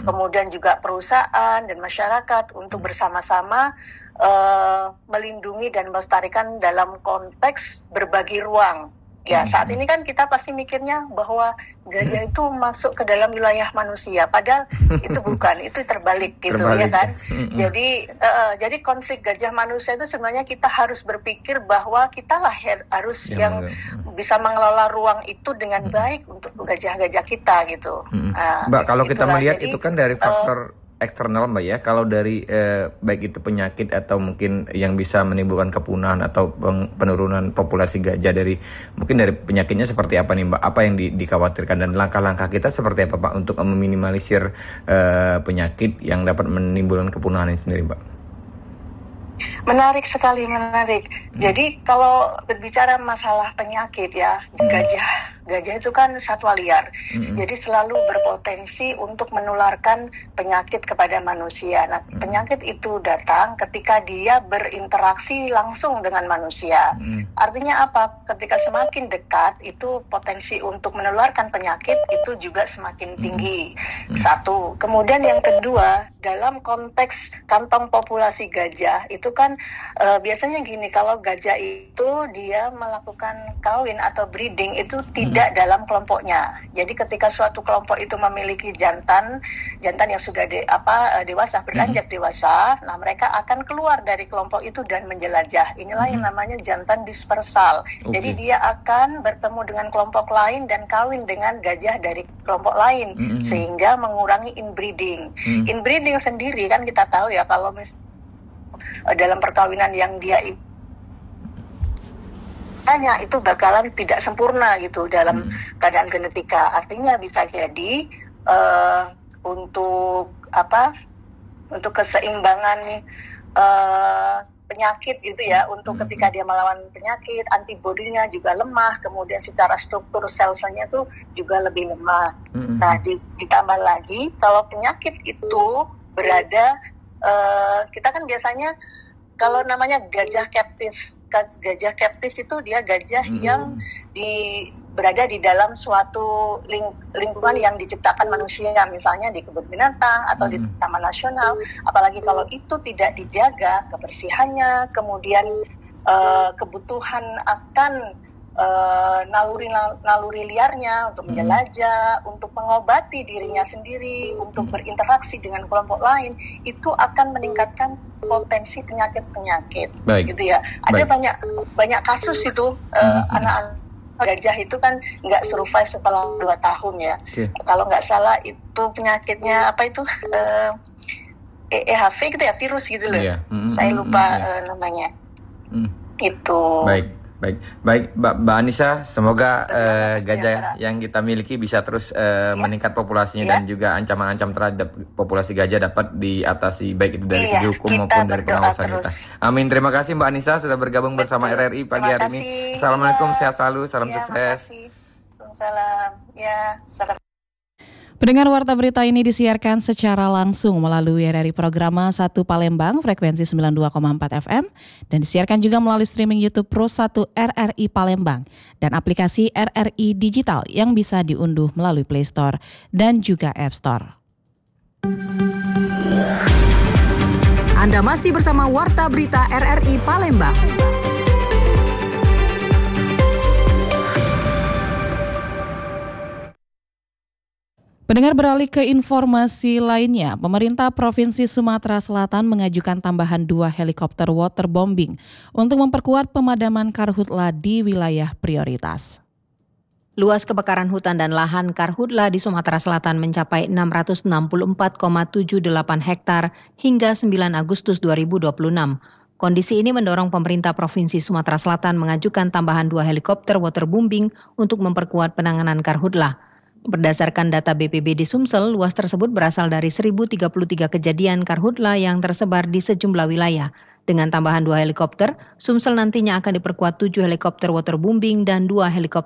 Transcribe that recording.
kemudian juga perusahaan dan masyarakat untuk bersama-sama melindungi dan melestarikan dalam konteks berbagi ruang. Ya, saat ini kan kita pasti mikirnya bahwa gajah itu masuk ke dalam wilayah manusia, padahal itu bukan, itu terbalik gitu ya kan. Jadi konflik gajah manusia itu sebenarnya kita harus berpikir bahwa kita lah harus yang bisa mengelola ruang itu dengan baik untuk gajah-gajah kita gitu. Mbak, kalau kita melihat jadi, itu kan dari faktor eksternal Mbak ya, kalau dari baik itu penyakit atau mungkin yang bisa menimbulkan kepunahan atau penurunan populasi gajah dari penyakitnya seperti apa nih Mbak? Apa yang dikhawatirkan dan langkah-langkah kita seperti apa Pak untuk meminimalisir penyakit yang dapat menimbulkan kepunahan ini sendiri Mbak? Menarik sekali, menarik. Jadi kalau berbicara masalah penyakit ya, gajah itu kan satwa liar. Jadi selalu berpotensi untuk menularkan penyakit kepada manusia. Nah, penyakit itu datang ketika dia berinteraksi langsung dengan manusia. Artinya apa? Ketika semakin dekat, itu potensi untuk menularkan penyakit itu juga semakin tinggi. Satu. Kemudian yang kedua, dalam konteks kantong populasi gajah, itu kan biasanya gini, kalau gajah itu dia melakukan kawin atau breeding itu tidak dalam kelompoknya. Jadi ketika suatu kelompok itu memiliki jantan yang sudah dewasa, beranjak dewasa, nah mereka akan keluar dari kelompok itu dan menjelajah. Inilah yang namanya jantan dispersal. Jadi dia akan bertemu dengan kelompok lain dan kawin dengan gajah dari kelompok lain, sehingga mengurangi inbreeding. Inbreeding sendiri kan kita tahu ya, kalau dalam perkawinan yang dia hanya itu bakalan tidak sempurna gitu dalam keadaan genetika. Artinya bisa jadi untuk keseimbangan penyakit itu ya, untuk ketika dia melawan penyakit, antibodinya juga lemah, kemudian secara struktur sel-selnya tuh juga lebih lemah. Nah, ditambah lagi kalau penyakit itu berada, kita kan biasanya kalau namanya gajah captive itu dia gajah yang berada di dalam suatu lingkungan yang diciptakan manusia, misalnya di kebun binatang atau di taman nasional. Apalagi kalau itu tidak dijaga kebersihannya, kemudian kebutuhan akan naluri liarnya untuk menjelajah, untuk mengobati dirinya sendiri, untuk berinteraksi dengan kelompok lain, itu akan meningkatkan potensi penyakit-penyakit. Gitu ya. Ada banyak kasus itu anak-anak gajah itu kan nggak survive setelah 2 tahun ya. Kalau nggak salah itu penyakitnya apa itu EHV gitu ya, virus gitu loh. Saya lupa namanya. Itu. Baik, Mbak Anissa, semoga gajah yang kita miliki bisa terus meningkat populasinya dan juga ancaman-ancaman terhadap populasi gajah dapat diatasi, baik itu dari segi hukum maupun dari pengawasan kita. Amin. Terima kasih Mbak Anissa sudah bergabung bersama RRI pagi hari ini. Assalamualaikum, sehat selalu, salam sukses. Salam. Salam. Pendengar Warta Berita ini disiarkan secara langsung melalui RRI Programa 1 Palembang, frekuensi 92,4 FM, dan disiarkan juga melalui streaming YouTube Pro 1 RRI Palembang, dan aplikasi RRI Digital yang bisa diunduh melalui Play Store dan juga App Store. Anda masih bersama Warta Berita RRI Palembang. Pendengar, beralih ke informasi lainnya, pemerintah Provinsi Sumatera Selatan mengajukan tambahan 2 helikopter waterbombing untuk memperkuat pemadaman karhutla di wilayah prioritas. Luas kebakaran hutan dan lahan karhutla di Sumatera Selatan mencapai 664,78 hektar hingga 9 Agustus 2026. Kondisi ini mendorong pemerintah Provinsi Sumatera Selatan mengajukan tambahan 2 helikopter waterbombing untuk memperkuat penanganan karhutla. Berdasarkan data BPBD Sumsel, luas tersebut berasal dari 1.033 kejadian karhutla yang tersebar di sejumlah wilayah. Dengan tambahan 2 helikopter, Sumsel nantinya akan diperkuat 7 helikopter waterbombing dan 2 helikopter